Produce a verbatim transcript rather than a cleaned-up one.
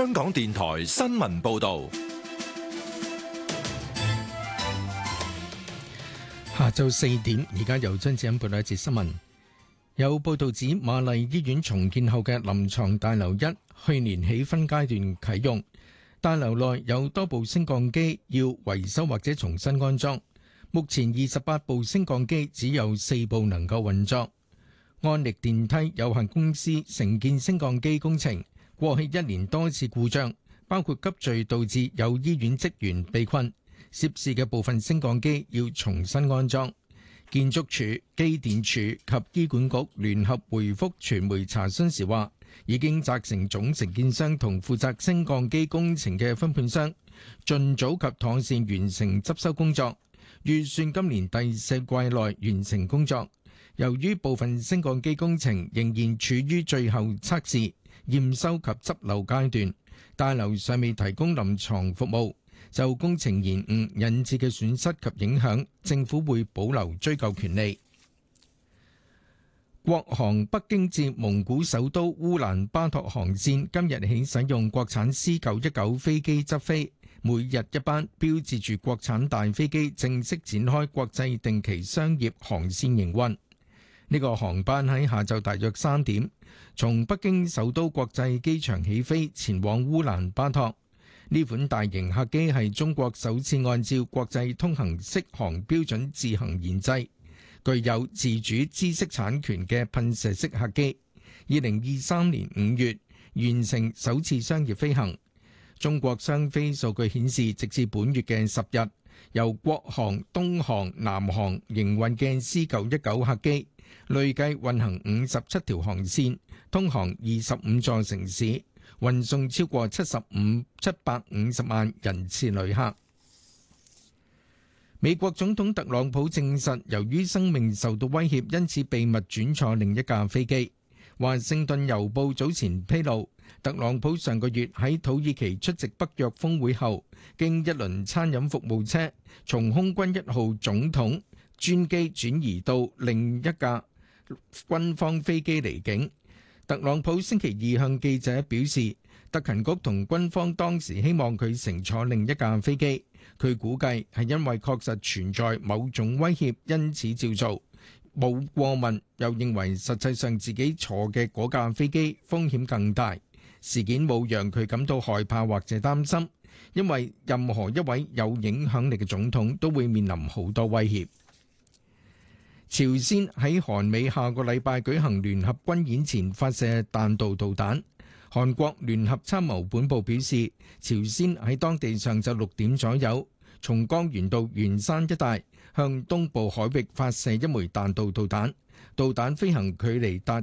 香港電台新聞報道。 下晝四點，而家由張子欣報道一節新聞。有報道指瑪麗醫院重建後嘅臨床大樓一去年起分階段啟用，大樓內有多部升降機要維修或者重新安裝。目前二十八部升降機只有四部能夠運作。安力電梯有限公司承建升降機工程，過去一年多次故障，包括急墜導致有醫院職員被困。涉事嘅部分升降機要重新安裝。建築署、機電署及醫管局聯合回覆傳媒查詢時話，已經責成總承建商同負責升降機工程嘅分判商，盡早及妥善完成執修工作，預算今年第四季內完成工作。由於部分升降機工程仍然處於最後測試、驗收及執漏階段，大樓尚未提供臨床服務。就工程延誤引致嘅損失及影響，政府會保留追究權利。國航北京至蒙古首都烏蘭巴托航線今日起使用國產 C 九一九飛機執飛，每日一班，標誌住國產大飛機正式展開國際定期商業航線營運。呢個航班喺下晝大約三點，從北京首都國際機場起飛，前往烏蘭巴托。呢款大型客機係中國首次按照國際通行適航標準自行研製，具有自主知識產權嘅噴射式客機。二零二三年五月完成首次商業飛行。中國商飛數據顯示，直至本月嘅十日，由國航、東航、南航營運嘅 C 九一九客機，累計運行五十七條航線，通航二十五座城市，運送超過七十五七百五十萬人次旅客。美國總統特朗普證實，由於生命受到威脅，因此秘密轉坐另一架飛機。華盛頓郵報早前披露，特朗普上個月喺土耳其出席北約峰會後，經一輪餐飲服務車從空軍一號總統專機轉移到另一架軍方飛機離境。特朗普星期二向記者表示，特勤局同軍方當時希望佢乘坐另一架飛機，佢估計係因為確實存在某種威脅，因此照做，冇過問，又認為實際上自己坐嘅嗰架飛機風險更大。事件冇讓佢感到害怕或者擔心，因為任何一位有影響力嘅總統都會面臨好多威脅。朝鮮喺韓美下個禮拜舉行聯合軍演前發射彈道導彈。韓國聯合參謀本部表示，朝鮮喺當地上晝六點左右，從江原道元山一帶向東部海域發射一枚彈道導彈，導彈飛行距離達